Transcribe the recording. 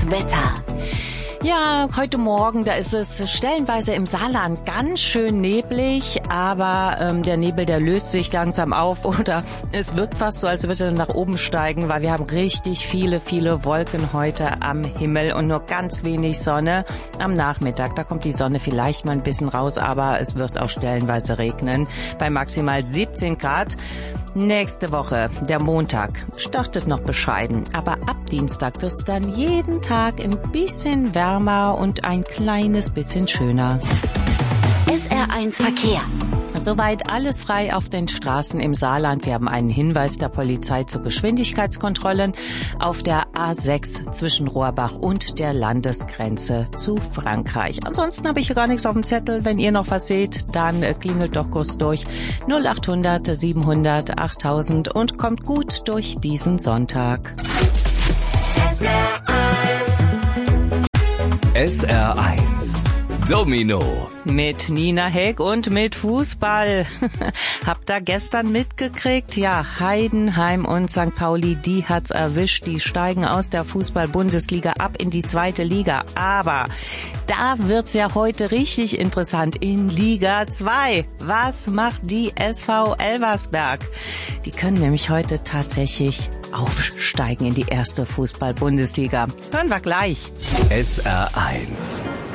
Wetter. Ja, heute Morgen, da ist es stellenweise im Saarland ganz schön neblig, aber der Nebel, der löst sich langsam auf oder es wirkt fast so, als würde er nach oben steigen, weil wir haben richtig viele Wolken heute am Himmel und nur ganz wenig Sonne am Nachmittag. Da kommt die Sonne vielleicht mal ein bisschen raus, aber es wird auch stellenweise regnen bei maximal 17 Grad. Nächste Woche, der Montag, startet noch bescheiden, aber ab Dienstag wird's dann jeden Tag ein bisschen wärmer und ein kleines bisschen schöner. SR1 Verkehr. Soweit alles frei auf den Straßen im Saarland. Wir haben einen Hinweis der Polizei zu Geschwindigkeitskontrollen auf der A6 zwischen Rohrbach und der Landesgrenze zu Frankreich. Ansonsten habe ich hier gar nichts auf dem Zettel. Wenn ihr noch was seht, dann klingelt doch kurz durch 0800 700 8000 und kommt gut durch diesen Sonntag. SR1 Domino mit Nina Heck und mit Fußball. Habt ihr gestern mitgekriegt? Ja, Heidenheim und St. Pauli, die hat's erwischt. Die steigen aus der Fußball-Bundesliga ab in die 2. Liga. Aber da wird's ja heute richtig interessant in Liga 2. Was macht die SV Elversberg? Die können nämlich heute tatsächlich aufsteigen in die 1. Fußball-Bundesliga. Hören wir gleich. SR1